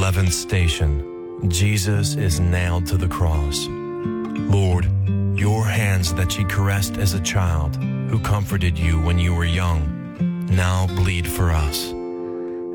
11th station. Jesus is nailed to the cross. Lord, your hands that ye caressed as a child, who comforted you when you were young, now bleed for us.